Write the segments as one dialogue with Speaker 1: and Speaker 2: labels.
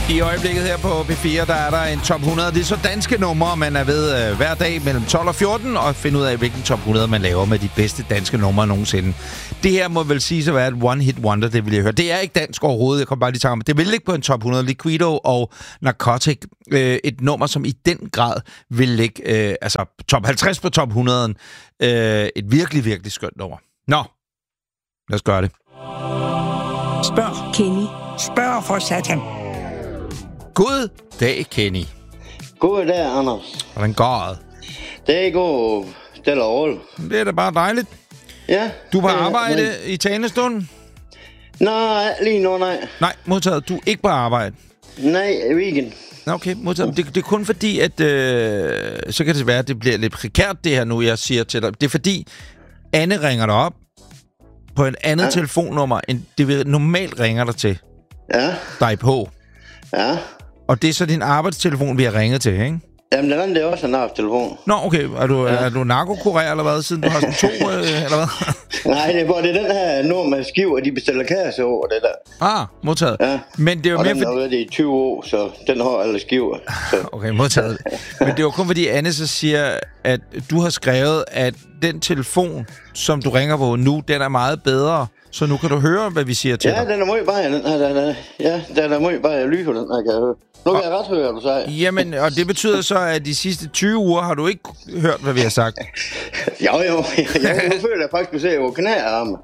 Speaker 1: I øjeblikket her på P4, der er der en top 100. Det er så danske numre, man er ved hver dag mellem 12 og 14, og finde ud af, hvilken top 100 man laver med de bedste danske numre nogensinde. Det her må vel sige at være et one-hit wonder, det vil jeg høre. Det er ikke dansk overhovedet, jeg kommer bare lige tanke om. Det vil ligge på en top 100. Liquido og Narcotic. Et nummer, som i den grad vil ligge top 50 på top 100. Et virkelig, virkelig skønt nummer. Nå, lad os gøre det.
Speaker 2: Spørg Kenny. Spørg for satan.
Speaker 1: God dag, Kenny.
Speaker 3: God dag, Anders.
Speaker 1: Hvordan går det?
Speaker 3: Det går stille og roligt.
Speaker 1: Det er da bare dejligt.
Speaker 3: Ja.
Speaker 1: Du er på arbejde i tanestunden?
Speaker 3: Nej, lige nu nej.
Speaker 1: Nej, modtaget. Du er ikke på arbejde?
Speaker 3: Nej, weekend.
Speaker 1: Okay, modtaget. Det er kun fordi, at så kan det være, at det bliver lidt prekært, det her nu, jeg siger til dig. Det er fordi, Anne ringer dig op på et andet telefonnummer, end det vi normalt ringer dig til.
Speaker 3: Ja.
Speaker 1: Dig på.
Speaker 3: Ja.
Speaker 1: Og det er så din arbejdstelefon, vi har ringet til, ikke?
Speaker 3: Jamen, det er også en arbejdstelefon.
Speaker 1: Nå, okay. Er du narkokurer eller hvad, siden du har sådan to, eller hvad?
Speaker 3: Nej, det er den her nummer skiv, og de bestiller kasse over det der.
Speaker 1: Modtaget.
Speaker 3: Ja.
Speaker 1: Men det er jo
Speaker 3: og
Speaker 1: mere
Speaker 3: den har været i 20 år, så den har alle skiver.
Speaker 1: Okay, modtaget. Men det er jo kun fordi Anne så siger, at du har skrevet, at den telefon, som du ringer på nu, den er meget bedre. Så nu kan du høre, hvad vi siger til dig.
Speaker 3: Ja, den er meget bare, den her. Ja, den er meget bare lyde på den her, kan jeg høre. Nu kan jeg ret høre, du sagde.
Speaker 1: Jamen, og det betyder så, at de sidste 20 uger har du ikke hørt, hvad vi har sagt.
Speaker 3: Jo. Nu føler jeg faktisk, at jeg ser knæer af mig.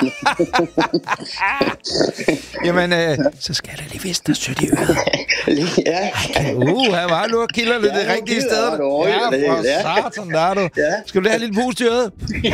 Speaker 1: Jamen, så skal jeg da lige vise dig sødt i øret.
Speaker 3: Ja.
Speaker 1: Her var du og kilder lidt det rigtige sted. Ja, for satan, der er du. Ja. Skal du have lidt pust i øret?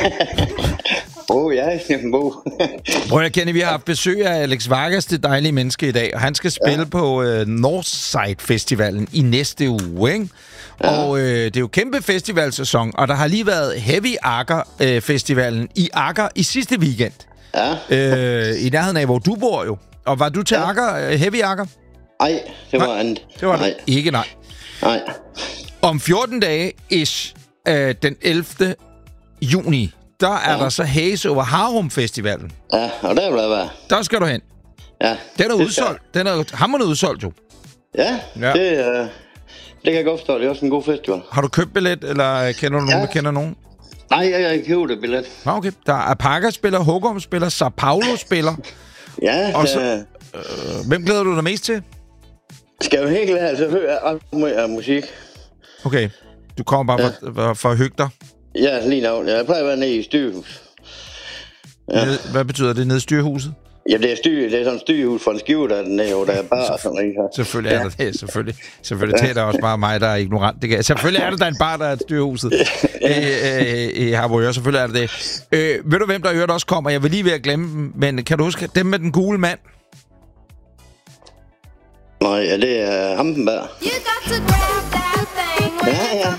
Speaker 3: Ja,
Speaker 1: Prøv at kende, vi har haft besøg af Alex Vargas, det dejlige menneske i dag, og han skal spille på Northside Festivalen i næste uge, ikke? Ja. Og det er jo kæmpe festivalsæson, og der har lige været Heavy Akker Festivalen i Akker i sidste weekend. Ja. I nærheden af, hvor du bor jo. Og var du til Akker, Heavy Akker?
Speaker 3: Nej, det var andet.
Speaker 1: Det var det ikke, nej. Om 14 dage ish, den 11. juni, der er der så Haze over Harum Festivalen.
Speaker 3: Ja, og der vil jeg være.
Speaker 1: Der skal du hen.
Speaker 3: Ja.
Speaker 1: Den er udsolgt. Den er hammerende udsolgt, jo.
Speaker 3: Ja. Det kan jeg godt forstå. Det er også en god festival.
Speaker 1: Har du købt billet, eller kender du nogen, der kender nogen?
Speaker 3: Nej, jeg har ikke købt et billet.
Speaker 1: Okay. Der er Parker spiller, Hugum spiller, Sao Paulo spiller.
Speaker 3: Ja,
Speaker 1: og så, hvem glæder du dig mest til?
Speaker 3: Skal jeg jo helt klart, så hører jeg ret meget musik.
Speaker 1: Okay. Du kommer bare for at hygge dig? Ja,
Speaker 3: lige nu. Jeg plejer at være nede i styrehus.
Speaker 1: Ja. Hvad betyder det, nede i styrhuset?
Speaker 3: Ja, det er sådan et styrhus for en skive, der er dernede, og der er bare sådan noget.
Speaker 1: Selvfølgelig er der det, selvfølgelig. Det er der også bare mig, der er ignorant. Selvfølgelig er der en bar, der er et styrhuset. I Harbour, selvfølgelig er det det. Ved du, hvem der øvrigt også kommer? Jeg vil lige ved at glemme dem, men kan du huske dem med den gule mand?
Speaker 3: Nej, ja, det er Hampenberg. Ja.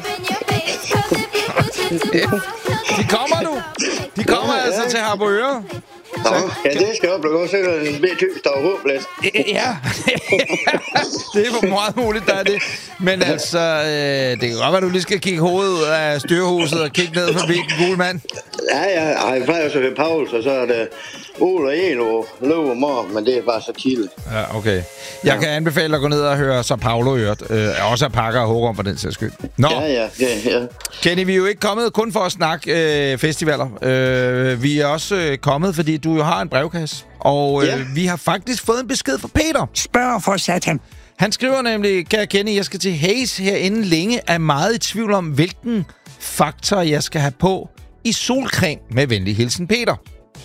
Speaker 1: De kommer nu. De kommer altså til Harbour.
Speaker 3: Ja, det skal jo blive godt sikkert en bit tyk, der er håbløs.
Speaker 1: Ja, det er meget muligt, der er det. Men altså, det kan godt være, du lige skal kigge hovedet ud af styrhuset og kigge ned forbi den gule mand.
Speaker 3: Ja, jeg plejer så ved Pauls, og så er det Ole og Elo, Løv og Mor, men det er bare så tidligt.
Speaker 1: Ja, okay. Jeg kan anbefale at gå ned og høre Sao Paulo i øvrigt. Også at Parker og Hårum for den sags skyld. Nå.
Speaker 3: Ja.
Speaker 1: Kenny, vi er jo ikke kommet kun for at snakke festivaler. Vi er også kommet, fordi du jo har en brevkasse. Og vi har faktisk fået en besked fra Peter.
Speaker 2: Spørg for satan.
Speaker 1: Han skriver nemlig, kære Kenny, jeg skal til Haze herinde længe, er meget i tvivl om, hvilken faktor jeg skal have på i solcreme. Med venlig hilsen, Peter.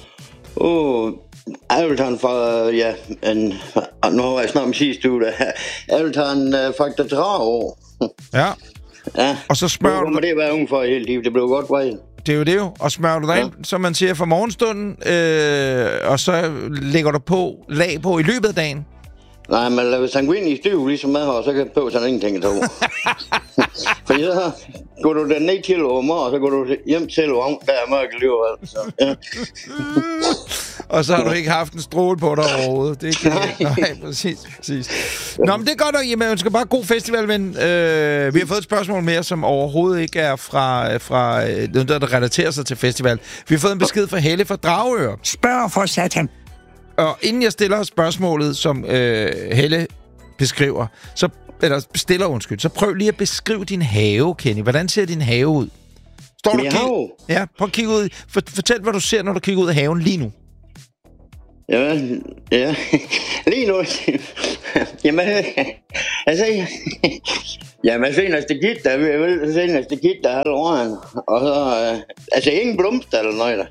Speaker 3: Altan for, nu har jeg snart med sidste uge, Altan faktor 30 år.
Speaker 1: Ja. Og så spørger du...
Speaker 3: Men det var unge for hele livet, det blev godt vej.
Speaker 1: Det er jo det jo. Og smører du dig ind, som man siger, for morgenstunden, og så lægger du lag på i løbet af dagen.
Speaker 3: Nej, men hvis han går ind i styv, ligesom jeg har, så kan jeg på sådan ingenting at tage. Fordi så går du der ned til over morgen, og så går du hjem til over, der er mørke liv og alt. Ja.
Speaker 1: Og så har du ikke haft en stråle på dig overhovedet. Det er ikke. Nej, præcis. Nå, men det er godt nok. Jamen, jeg ønsker bare god festival, ven. Vi har fået et spørgsmål mere, som overhovedet ikke er fra noget, der relaterer sig til festival. Vi har fået en besked fra Helle fra Dragør.
Speaker 2: Spørg for satan.
Speaker 1: Og inden jeg stiller spørgsmålet, som Helle beskriver, så prøv lige at beskrive din have, Kenny. Hvordan ser din have ud? Står du ja, prøv at kigge ud. Fortæl, hvad du ser, når du kigger ud af haven lige nu.
Speaker 3: Ja. Lige nu. Jamen, altså... Jamen, jeg ser en stakit, der er halv åren. Og så... altså, ingen blomster eller noget der.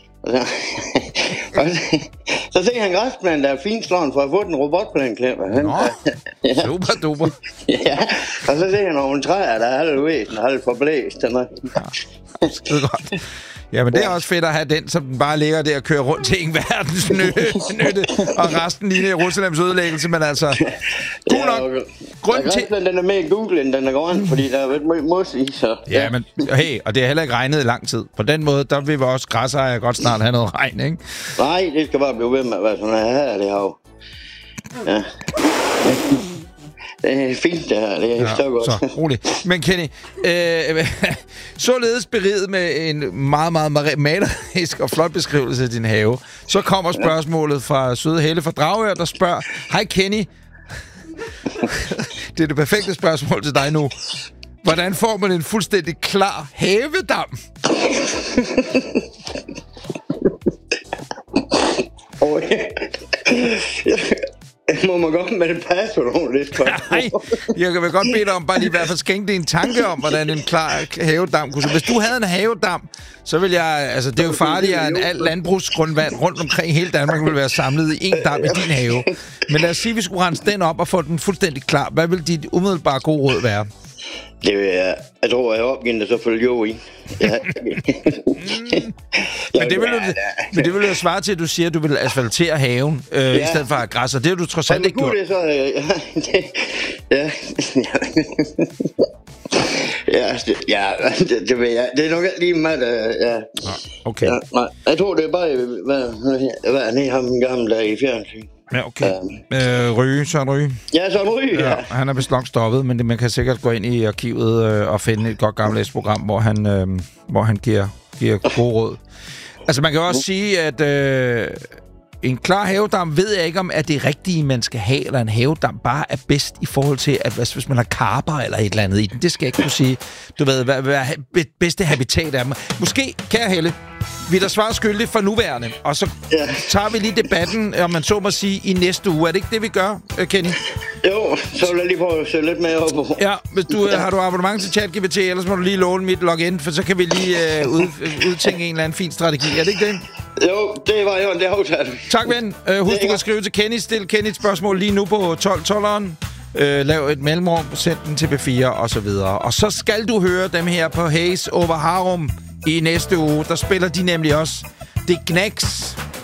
Speaker 3: Så ser han græsplænen, der er fint slåen for at få den robotplæneklipper.
Speaker 1: Nå, super duper.
Speaker 3: Ja, og så ser han nogle træer, der er halvt forblæst. Ja,
Speaker 1: skide godt. Ja, men det er også fedt at have den, som den bare ligger der og kører rundt til ingen verdens nytte, og resten ligner Jerusalems ødelæggelse, men altså... God nok. Grunden til...
Speaker 3: Den er mere i Google, end den er grøn, fordi der er lidt mos i, så...
Speaker 1: Ja, men hey, og det har heller ikke regnet i lang tid. På den måde, der vil vores græsejere godt snart have noget regn, ikke?
Speaker 3: Nej, det skal bare blive ved med at være sådan her, det her. Ja. Det er fint, det her. Det er så godt.
Speaker 1: Så roligt. Men Kenny, således beriget med en meget, meget malerisk og flot beskrivelse af din have, så kommer spørgsmålet fra søde Helle fra Dragør, der spørger, hej Kenny, det er det perfekte spørgsmål til dig nu. Hvordan får man en fuldstændig klar havedam?
Speaker 3: Må man godt med det passord lidt?
Speaker 1: Nej, jeg vil godt bede dig om bare lige i hvert fald skænke dig en tanke om, hvordan en klar havedam kunne se. Hvis du havde en havedam, så vil jeg... Altså, det er jo farligt, at alt landbrugsgrundvand rundt omkring hele Danmark vil være samlet i en dam i din have. Men lad os sige, at vi skulle rense den op og få den fuldstændig klar. Hvad vil dit umiddelbare gode råd være?
Speaker 3: Det vil jeg tror, jeg opgiver det så følge jo i. Ja.
Speaker 1: Men det vil jo svare til, at du siger, at du vil asfaltere haven, i stedet for at græsser. Det har du trods alt ikke gjort.
Speaker 3: Det så, det ved jeg. Det er nok lige med det, ja.
Speaker 1: Okay.
Speaker 3: Ja, nej, jeg tror, det er bare, hvad er det ham gamle der i fjernsyn.
Speaker 1: Ja, okay. Søren Ryge.
Speaker 3: Ja, Søren Ryge, ja.
Speaker 1: Han er vist nok stoppet, men man kan sikkert gå ind i arkivet og finde et godt gammeldags program, hvor han giver gode råd. Altså, man kan også sige, at en klar havedam ved jeg ikke, om at det rigtige, man skal have, eller en havedam bare er bedst i forhold til, at hvis man har karper eller et eller andet i den. Det skal jeg ikke kunne sige. Du ved, hvad bedste habitat er. Måske, kære Helle, vi der svarer skyldigt for nuværende, og så tager vi lige debatten, om man så må sige, i næste uge. Er det ikke det, vi gør, Kenny?
Speaker 3: Jo, så vil jeg lige prøve at se lidt mere op på.
Speaker 1: Ja, hvis har du abonnement til ChatGPT, ellers må du lige låne mit login, for så kan vi lige udtænke en eller anden fin strategi. Er det ikke det?
Speaker 3: Jo, det var jo en aftale.
Speaker 1: Tak, ven. Husk, du kan skrive til Kenny. Stil Kenny et spørgsmål lige nu på 12'eren. Lav et mellemrum, send den til B4 og så videre. Og så skal du høre dem her på Hayes over Harum i næste uge. Der spiller de nemlig også. Det Knacks.